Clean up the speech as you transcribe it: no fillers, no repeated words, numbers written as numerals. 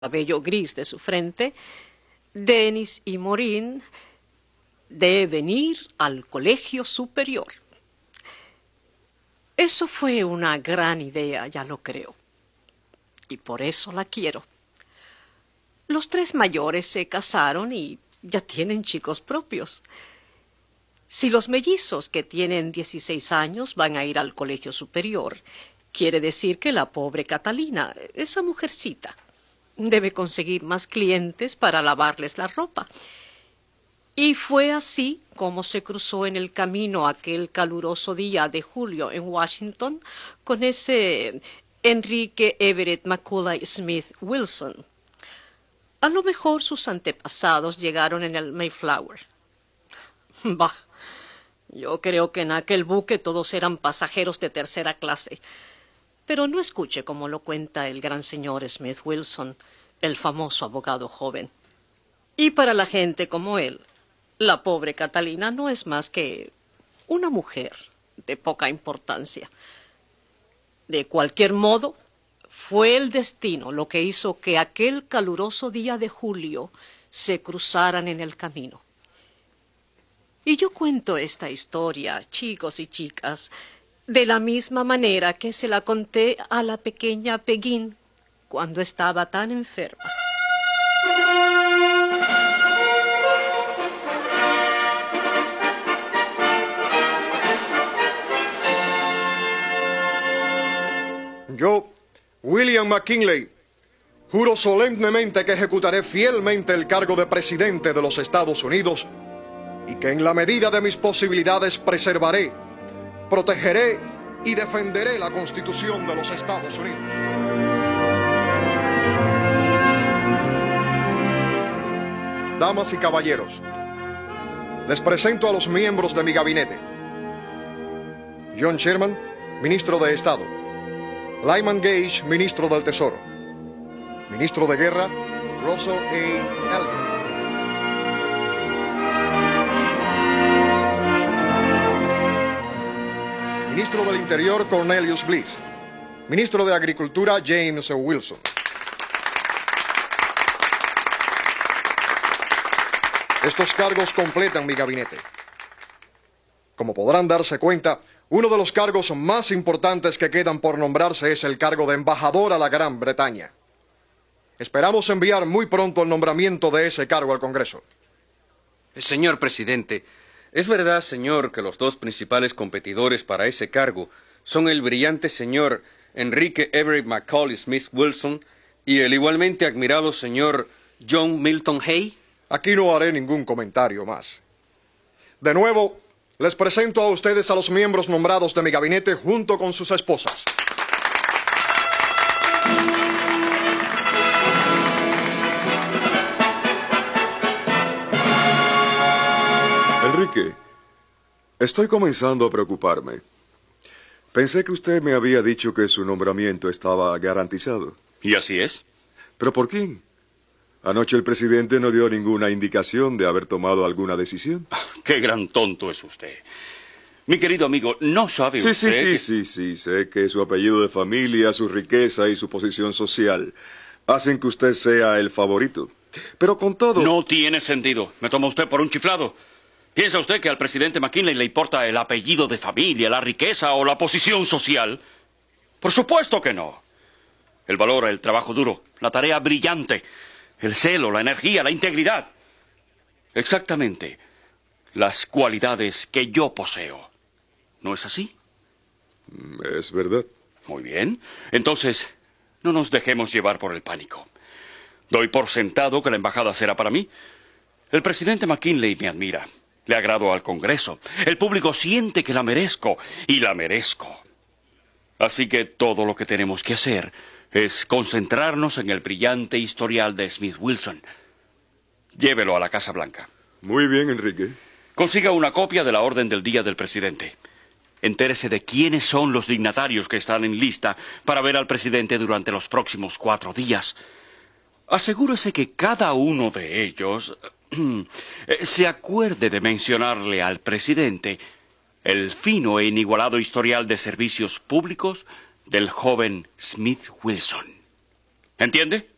cabello gris de su frente, Dennis y Maureen deben ir al colegio superior. Eso fue una gran idea, ya lo creo. Y por eso la quiero. Los tres mayores se casaron y ya tienen chicos propios. Si los mellizos que tienen 16 años van a ir al colegio superior, quiere decir que la pobre Catalina, esa mujercita, debe conseguir más clientes para lavarles la ropa. Y fue así como se cruzó en el camino aquel caluroso día de julio en Washington con ese Enrique Everett Macaulay Smith Wilson. A lo mejor sus antepasados llegaron en el Mayflower. Bah, yo creo que en aquel buque todos eran pasajeros de tercera clase. Pero no escuche como lo cuenta el gran señor Smith Wilson, el famoso abogado joven. Y para la gente como él, la pobre Catalina no es más que una mujer de poca importancia. De cualquier modo, fue el destino lo que hizo que aquel caluroso día de julio se cruzaran en el camino. Y yo cuento esta historia, chicos y chicas, de la misma manera que se la conté a la pequeña Peguín cuando estaba tan enferma. Yo, William McKinley, juro solemnemente que ejecutaré fielmente el cargo de presidente de los Estados Unidos y que en la medida de mis posibilidades preservaré, protegeré y defenderé la Constitución de los Estados Unidos. Damas y caballeros, les presento a los miembros de mi gabinete. John Sherman, ministro de Estado. Lyman Gage, ministro del Tesoro. Ministro de Guerra, Russell A. Elliott. Ministro del Interior, Cornelius Bliss. Ministro de Agricultura, James Wilson. Estos cargos completan mi gabinete. Como podrán darse cuenta, uno de los cargos más importantes que quedan por nombrarse es el cargo de embajador a la Gran Bretaña. Esperamos enviar muy pronto el nombramiento de ese cargo al Congreso. Señor presidente, ¿es verdad, señor, que los dos principales competidores para ese cargo son el brillante señor Enrique Everett Macaulay Smith Wilson y el igualmente admirado señor John Milton Hay? Aquí no haré ningún comentario más. De nuevo, les presento a ustedes a los miembros nombrados de mi gabinete junto con sus esposas. Enrique, estoy comenzando a preocuparme. Pensé que usted me había dicho que su nombramiento estaba garantizado. ¿Y así es? ¿Pero por quién? Anoche el presidente no dio ninguna indicación de haber tomado alguna decisión. ¡Qué gran tonto es usted! Mi querido amigo, ¿no sabe usted Sí, sé que su apellido de familia, su riqueza y su posición social hacen que usted sea el favorito. Pero con todo... No tiene sentido. Me toma usted por un chiflado. ¿Piensa usted que al presidente McKinley le importa el apellido de familia, la riqueza o la posición social? Por supuesto que no. Él valora el trabajo duro, la tarea brillante, el celo, la energía, la integridad. Exactamente las cualidades que yo poseo. ¿No es así? Es verdad. Muy bien. Entonces, no nos dejemos llevar por el pánico. Doy por sentado que la embajada será para mí. El presidente McKinley me admira. Le agrado al Congreso. El público siente que la merezco, y la merezco. Así que todo lo que tenemos que hacer es concentrarnos en el brillante historial de Smith Wilson. Llévelo a la Casa Blanca. Muy bien, Enrique. Consiga una copia de la orden del día del presidente. Entérese de quiénes son los dignatarios que están en lista para ver al presidente durante los próximos 4 días. Asegúrese que cada uno de ellos se acuerde de mencionarle al presidente el fino e inigualado historial de servicios públicos del joven Smith Wilson. ¿Entiende?